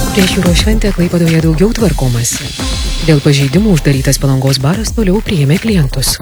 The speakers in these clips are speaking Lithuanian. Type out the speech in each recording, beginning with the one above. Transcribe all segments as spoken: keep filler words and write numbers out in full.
Prieš jūros šventę Klaipėdoje daugiau tvarkomasi. Dėl pažeidimų uždarytas Palangos baras toliau priėmė klientus.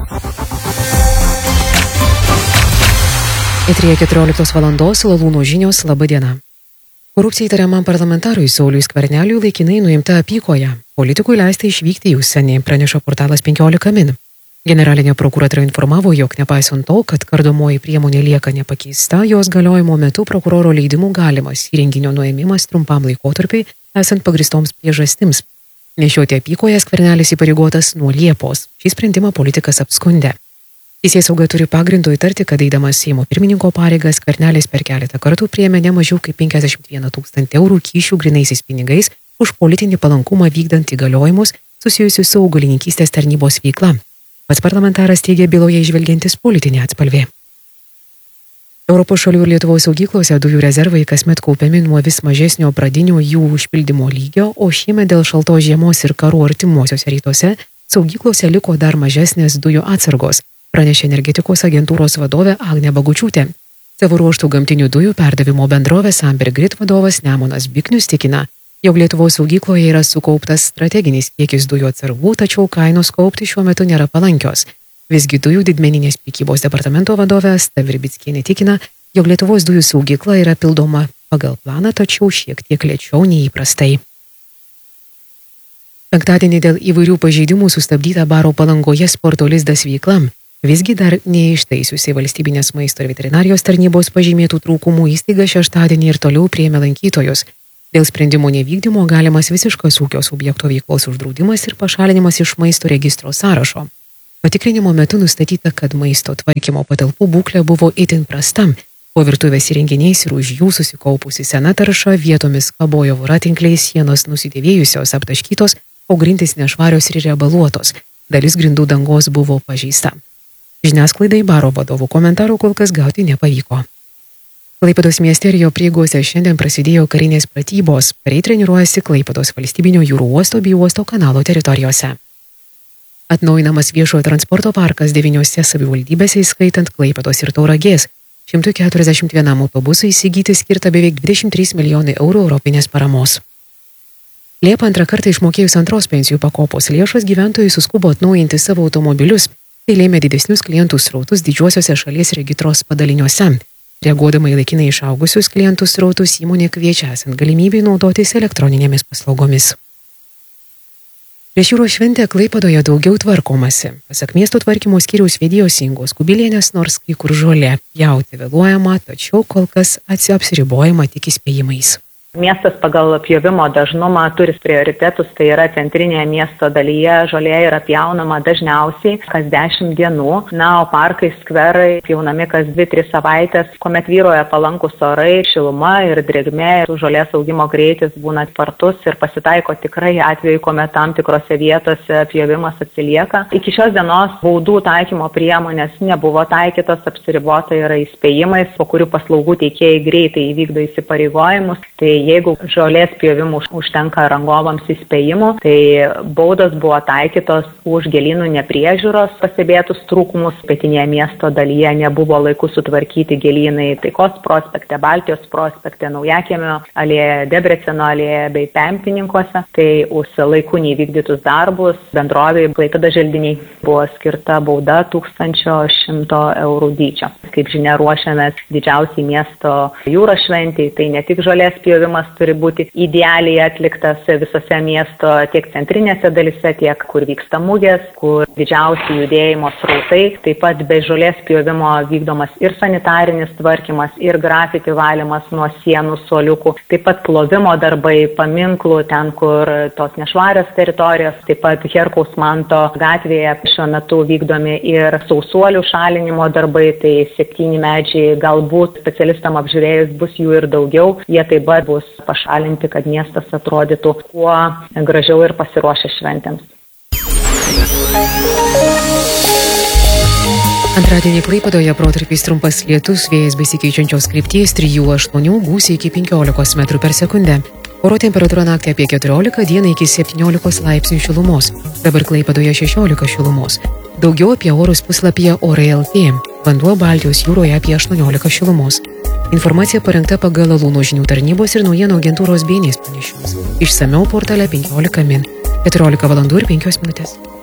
Eteryje keturioliktos valandos Lalūno žinios, laba diena. Korupcija įtariamam parlamentarui Sauliui Skverneliui laikinai nuimta apykoje. Politikui leista išvykti į užsienį, praneša portalas penkiolika min. Generalinė prokuratūra informavo, jog nepaisant to, kad kardomoji priemonė lieka nepakeista, jos galiojimo metu prokuroro leidimų galimas įrenginio nuėmimas trumpam laikotarpiui, esant pagristoms priežastims. Nešioti apykoje Skvernelis įpareigotas nuo Liepos. Šį sprendimą politikas apskundė. Teisėsauga turi pagrindo įtarti, kad eidamas Seimo pirmininko pareigas Skvernelis per keletą kartų priėmė ne mažiau kaip penkiasdešimt vieną tūkstantį eurų kyšių grynaisiais pinigais už politinį palankumą vykdant įgaliojimus susijusius su augalininkystės tarnybos veikla. Pats parlamentaras teigia byloje įžvelgiantis politinį atspalvį. Europos šalių ir Lietuvos saugyklose dujų rezervai kasmet kaupiami nuo vis mažesnio pradinio jų užpildymo lygio, o šiemet dėl šaltos žiemos ir karų artimuosiuose rytuose saugyklose liko dar mažesnės dujų atsargos, pranešė energetikos agentūros vadovė Agnė Bagučiūtė. Savo ruožtų gamtinių dujų perdavimo bendrovės Amber Grid vadovas Nemunas Biknius tikina, jog Lietuvos saugykloje yra sukauptas strateginis kiekis dujų atsargų, tačiau kainos kaupti šiuo metu nėra palankios. Visgi dujų didmeninės prekybos departamento vadovė Asta Virbickienė tikina, jog Lietuvos dujų saugykla yra pildoma pagal planą, tačiau šiek tiek lėčiau neįprastai. Penktadienį dėl įvairių pažeidimų sustabdyta baro Palangoje Sporto Lizdas veikla. Visgi dar neištaisiusi valstybinės maisto ir veterinarijos tarnybos pažymėtų trūkumų įstaiga šeštadienį ir toliau priėmė lankytojus. Dėl sprendimo nevykdymo galimas visiškas ūkio subjekto veiklos uždraudimas ir pašalinimas iš maisto registro sąrašo. Patikrinimo metu nustatyta, kad maisto tvarkymo patalpų būklė buvo itin prasta. Po virtuvės įrenginiais ir už jų susikaupusi sena tarša vietomis kabojo voratinkliai, sienos nusidėvėjusios, aptaškytos, o grindys nešvarios ir riebaluotos. Dalis grindų dangos buvo pažeista. Žiniasklaidai baro vadovų komentarų kol kas gauti nepavyko. Klaipėdos mieste ir jo prieigose šiandien prasidėjo karinės pratybos. Kariai treniruojasi Klaipėdos valstybinio jūrų uosto bei uosto kanalo teritorijose. Atnaujinamas viešojo transporto parkas devyniose savivaldybėse, įskaitant Klaipėdos ir Tauragės. šimtui keturiasdešimt vienam autobusui įsigyti skirta beveik dvidešimt trys milijonai eurų europinės paramos. Liepą antrą kartą išmokėjus antros pensijų pakopos lėšas gyventojai suskubo atnaujinti savo automobilius. Tai lėmė didesnius klientų srautus didžiuosiuose šalies regitros padaliniuose. Reaguodama į laikinai išaugusius klientų srautus, įmonė kviečia esant galimybei naudotis elektroninėmis paslaugomis. Prieš jūros šventę Klaipėdoje daugiau tvarkomasi. Pasak miesto tvarkymo skyriaus vedėjos Ingos Kubilienės, nors kai kur žolė pjauti vėluojama, tačiau kol kas apsiribojama tik įspėjimais. Miestas pagal pjovimo dažnumą turi prioritetus, tai yra centrinėje miesto dalyje žolė yra pjaunama dažniausiai kas dešimt dienų, na, o parkai, skverai pjaunami kas dvi tris savaitės, kuomet vyroja palankus orai, šiluma ir drėgmė, žolės augimo greitis būna spartus ir pasitaiko tikrai atveju, kuomet tam tikrose vietose pjovimas atsilieka. Iki šios dienos baudų taikymo priemonės nebuvo taikytos, apsiribota yra įspėjimais, po kurių paslaugų teikėjai greitai įvykdo įsipareigojimus. Tai jeigu žolės pjovimų užtenka rangovams įspėjimų, tai baudos buvo taikytos už gėlynų nepriežiūros pastebėtus trūkumus. Pietinėje miesto dalyje nebuvo laiku sutvarkyti gėlynai Taikos prospekte, Baltijos prospekte, Naujakiemio alėje, Debreceno alėje bei Pempininkuose. Tai už laiku neįvykdytus darbus bendrovei Klaipėdos želdiniai buvo skirta bauda tūkstančio šimto eurų dydžio. Kaip žinia, ruošiamės didžiausiai miesto jūros šventei, tai ne tik žolės pjovimas turi būti idealiai atliktas visose miesto tiek centrinėse dalyse, tiek kur vyksta mugės, kur didžiausi judėjimo srautai. Taip pat be žolės pjovimo vykdomas ir sanitarinis tvarkymas, ir grafiti valymas nuo sienų suoliukų, taip pat plovimo darbai, paminklų, ten kur tos nešvarios teritorijos, taip pat Herkaus Manto gatvėje šiuo metu vykdomi ir sausuolių šalinimo darbai, tai septyni medžiai, galbūt specialistam apžiūrėjus bus jų ir daugiau, jie taip pat bus pašalinti, kad miestas atrodytų kuo gražiau ir pasiruošę šventėms. Antradienį Klaipėdoje protarpiais trumpas lietus, vėjas besikeičiančios krypties trijų aštuonių, gūsiai iki penkiolikos metrų per sekundę. Oro temperatūra naktį apie keturiolika, dieną iki septyniolikos laipsnių šilumos. Dabar Klaipėdoje šešiolika šilumos. Daugiau apie orus puslapyje Orai L T. Vanduo Baltijos jūroje apie aštuoniolika šilumos. Informacija parengta pagal Alūno žinių tarnybos ir naujienų agentūros B N S pranešimus. Išsamiau portale penkiolika min. keturiolika valandų ir penkios minutės.